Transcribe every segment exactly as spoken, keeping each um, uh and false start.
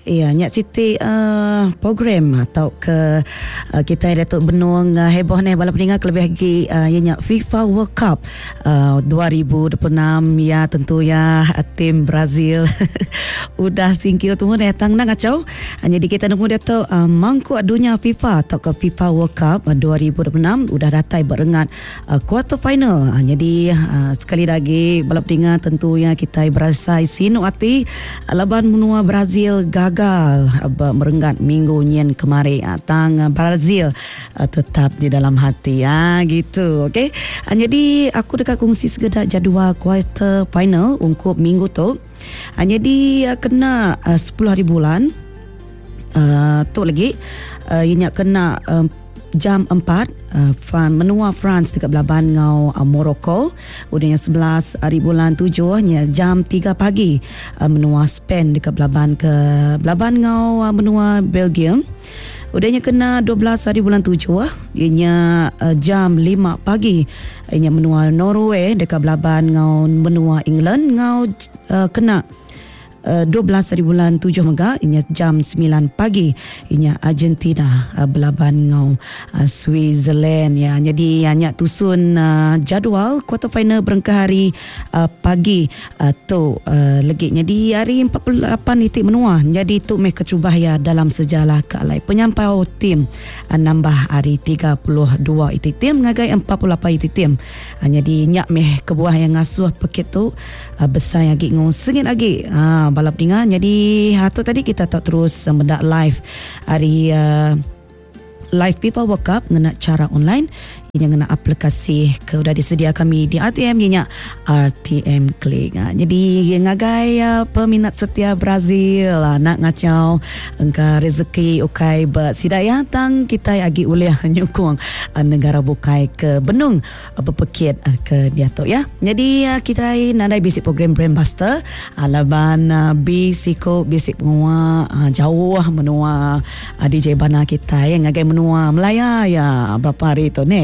Ya, Nyak Siti uh, program atau ke uh, kita Datuk Benung uh, heboh ni balap peninggal kelebih lagi uh, ya Nyak FIFA World Cup uh, dua ribu dua puluh enam ya, tentu ya uh, tim Brazil udah singkir tu dah datang nak kacau. Uh, jadi kita nemu Datuk uh, mangkuk dunia FIFA atau ke FIFA World Cup uh, dua ribu dua puluh enam udah datai berengat uh, quarter final. Uh, jadi uh, sekali lagi balap peninggal tentu ya kita berasai sinu hati uh, laban menua Brazil gagal merenggat minggu nyen kemari. Tang Brazil uh, tetap di dalam hati ya, gitu. Okey. Uh, jadi aku dekat kongsi sekedar jadual quarter final untuk minggu tu. Uh, jadi uh, kena uh, sepuluh hari bulan uh, tu lagi uh, inya kena uh, jam empat uh, Fran, menua France dekat belaban ngau uh, Morocco. Udahnya sebelas hari bulan tujuh nya jam tiga pagi uh, menua Spain dekat belaban ke belaban ngau uh, menua Belgium. Udahnya kena dua belas hari bulan tujuh ianya uh, jam lima pagi ianya menua Norway dekat belaban ngau menua England. Ngau uh, kena Uh, dua belas hari bulan tujuh mega inya jam sembilan pagi inya Argentina uh, belaban ngau uh, Switzerland ya. Jadi hanya tusun uh, jadual quarter final berengkah hari uh, pagi uh, tu uh, lagi. Jadi hari empat puluh lapan itik menua. Jadi tu meh kecubahaya dalam sejarah kealai penyampai tim uh, nambah hari tiga puluh dua itik tim ngagai empat puluh lapan itik tim. Uh, jadi nyak meh kebuah yang ngasuh paket tu uh, besar lagi ngau sengit lagi. Uh, balap dengan. Jadi hatu tadi kita tak terus uh, mendak live hari uh, live FIFA World Cup ngena cara online ini ngena aplikasi ke udah disedia kami di R T M nya R T M Klik. Ha, jadi ngagai uh, peminat setia Brazil lah, nak ngacau engka rezeki ukai bersidaya tang kita agi uliah nyukung uh, negara bukai ke benung uh, berpekit uh, ke dia tu ya. Jadi uh, kita rai nadai basic program Brainbuster uh, laban uh, bisiko basic menua uh, jauh menua uh, D J Bana kita yang ngagai menua Melaya ya berapa hari tu ni.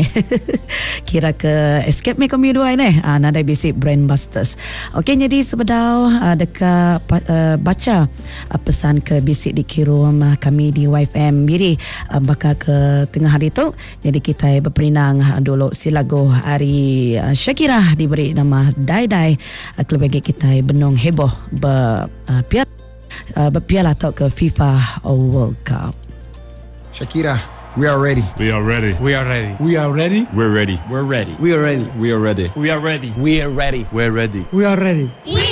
Kira ke Escape Me Kami dua ni ah, nadai basic Brainbusters. Okey, jadi sebedau uh, dekat uh, baca uh, pesan ke basic di kirum uh, kami di Y F M Biri uh, bakal ke tengah hari tu. Jadi kita berperinang uh, dulu si lagu hari uh, Shakira diberi nama Dai Dai uh, kelebih kita benung heboh ber uh, piala uh, berpiala atau ke FIFA World Cup. Shakira, we are ready. We are ready. We are ready. We are ready. We're ready. We're ready. We are ready. We are ready. We are ready. We are ready. We're ready. We're ready. We are ready. We